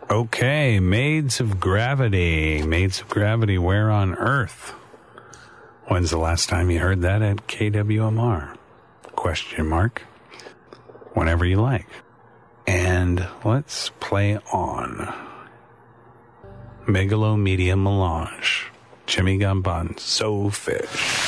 Okay, Maids of Gravity. Maids of Gravity, Where on Earth? When's the last time you heard that at KWMR? Question mark. Whenever you like. And let's play on. Megalomedia Melange. Jimmy Gambon, So Fish.